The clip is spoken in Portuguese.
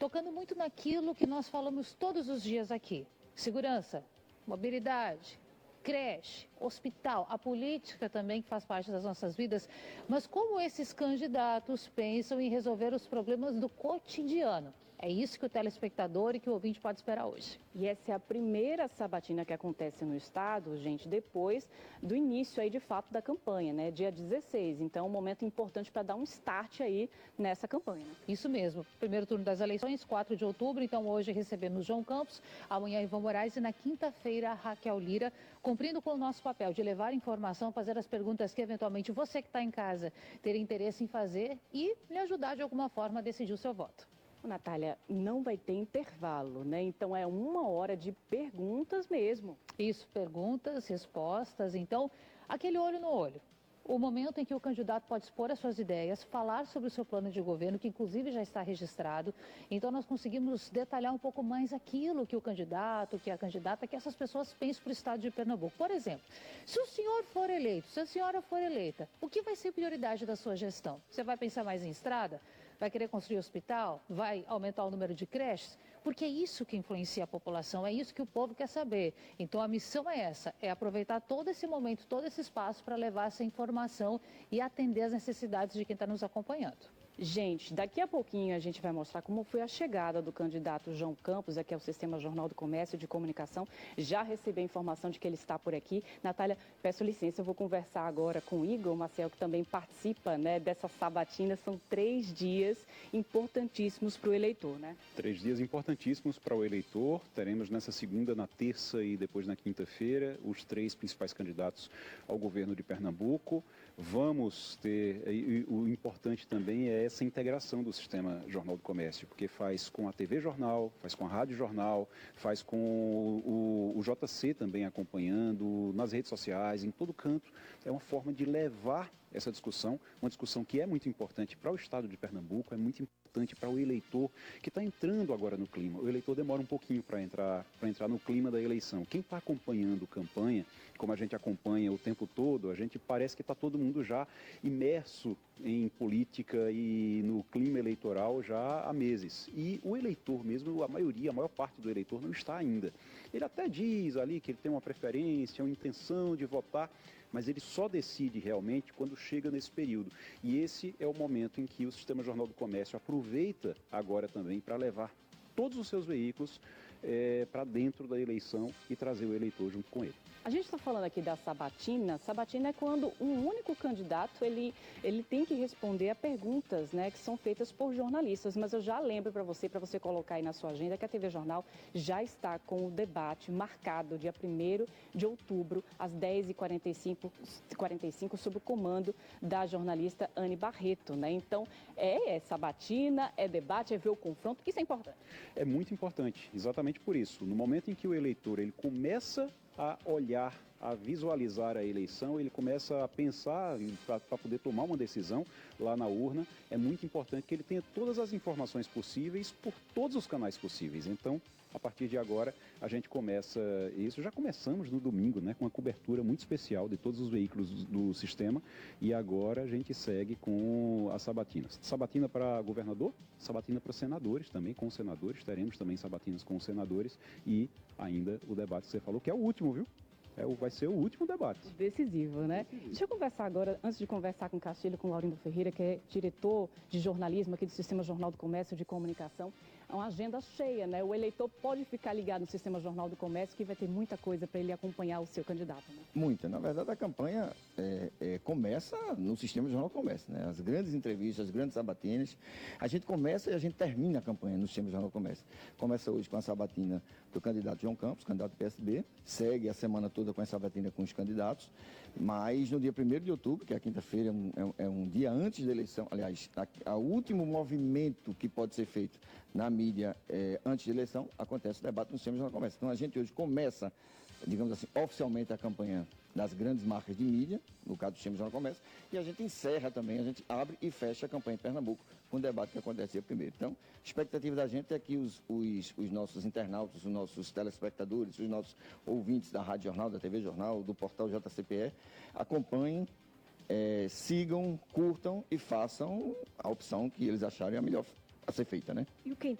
tocando muito naquilo que nós falamos todos os dias aqui. Segurança, mobilidade, creche, hospital, a política também faz parte das nossas vidas, mas como esses candidatos pensam em resolver os problemas do cotidiano? É isso que o telespectador e que o ouvinte pode esperar hoje. E essa é a primeira sabatina que acontece no estado, gente, depois do início aí de fato da campanha, né? Dia 16. Então, um momento importante para dar um start aí nessa campanha. Isso mesmo. Primeiro turno das eleições, 4 de outubro. Então, hoje recebemos João Campos, amanhã Ivan Moraes e na quinta-feira Raquel Lira, cumprindo com o nosso papel de levar informação, fazer as perguntas que eventualmente você que está em casa ter interesse em fazer e lhe ajudar de alguma forma a decidir o seu voto. Natália, não vai ter intervalo, né? Então é 1 hora de perguntas mesmo. Isso, perguntas, respostas. Então, aquele olho no olho. O momento em que o candidato pode expor as suas ideias, falar sobre o seu plano de governo, que inclusive já está registrado. Então, nós conseguimos detalhar um pouco mais aquilo que o candidato, que a candidata, que essas pessoas pensam para o estado de Pernambuco. Por exemplo, se o senhor for eleito, se a senhora for eleita, o que vai ser prioridade da sua gestão? Você vai pensar mais em estrada? Vai querer construir hospital? Vai aumentar o número de creches? Porque é isso que influencia a população, é isso que o povo quer saber. Então a missão é essa, é aproveitar todo esse momento, todo esse espaço para levar essa informação e atender as necessidades de quem está nos acompanhando. Gente, daqui a pouquinho a gente vai mostrar como foi a chegada do candidato João Campos aqui ao Sistema Jornal do Comércio de Comunicação. Já recebi a informação de que ele está por aqui. Natália, peço licença, eu vou conversar agora com o Igor Maciel, que também participa, né, dessa sabatina. São 3 dias importantíssimos para o eleitor, né? 3 dias importantíssimos para o eleitor. Teremos nessa segunda, na terça e depois na quinta-feira os 3 principais candidatos ao governo de Pernambuco. Vamos ter, e o importante também é essa integração do Sistema Jornal do Comércio, porque faz com a TV Jornal, faz com a Rádio Jornal, faz com o JC também acompanhando, nas redes sociais, em todo canto. É uma forma de levar essa discussão, uma discussão que é muito importante para o estado de Pernambuco, é muito importante para o eleitor que está entrando agora no clima. O eleitor demora um pouquinho para entrar no clima da eleição. Quem está acompanhando campanha, como a gente acompanha o tempo todo, a gente parece que está todo mundo já imerso em política e no clima eleitoral já há meses. E o eleitor mesmo, a maior parte do eleitor não está ainda. Ele até diz ali que ele tem uma preferência, uma intenção de votar, mas ele só decide realmente quando chega nesse período. E esse é o momento em que o Sistema Jornal do Comércio aproveita agora também para levar todos os seus veículos para dentro da eleição e trazer o eleitor junto com ele. A gente está falando aqui da sabatina. Sabatina é quando um único candidato ele tem que responder a perguntas, né, que são feitas por jornalistas. Mas eu já lembro para você colocar aí na sua agenda, que a TV Jornal já está com o debate marcado dia 1º de outubro, às 10h45, sob o comando da jornalista Anne Barreto, né? Então, é sabatina, é debate, é ver o confronto. Isso é importante. É muito importante, exatamente por isso. No momento em que o eleitor ele começa a olhar, a visualizar a eleição, ele começa a pensar para poder tomar uma decisão lá na urna. É muito importante que ele tenha todas as informações possíveis por todos os canais possíveis. Então, a partir de agora, a gente começa isso. Já começamos no domingo, né, com uma cobertura muito especial de todos os veículos do sistema. E agora a gente segue com as sabatinas. Sabatina para governador, sabatina para senadores também, com os senadores. Teremos também sabatinas com os senadores e ainda o debate que você falou, que é o último, viu? Vai ser o último debate. Decisivo, né? Decisivo. Deixa eu conversar agora, antes de conversar com o Castilho, com o Laurindo Ferreira, que é diretor de jornalismo aqui do Sistema Jornal do Comércio de Comunicação. É uma agenda cheia, né? O eleitor pode ficar ligado no Sistema Jornal do Comércio, que vai ter muita coisa para ele acompanhar o seu candidato, né? Muita. Na verdade, a campanha começa no Sistema Jornal do Comércio, né? As grandes entrevistas, as grandes sabatinas. A gente começa e a gente termina a campanha no Sistema Jornal do Comércio. Começa hoje com a sabatina do candidato João Campos, candidato do PSB. Segue a semana toda com a sabatina com os candidatos. Mas no dia 1º de outubro, que é a quinta-feira, é um dia antes da eleição, aliás, o último movimento que pode ser feito na mídia antes da eleição, acontece o debate no Sistema Jornal do Comércio. Então a gente hoje começa, digamos assim, oficialmente a campanha das grandes marcas de mídia, no caso do Sistema Jornal do Comércio, e a gente encerra também, a gente abre e fecha a campanha em Pernambuco com o debate que acontece dia 1º. Então, a expectativa da gente é que os nossos internautas, os nossos telespectadores, os nossos ouvintes da Rádio Jornal, da TV Jornal, do portal JCPE, acompanhem, sigam, curtam e façam a opção que eles acharem a melhor a ser feita, né? E o quem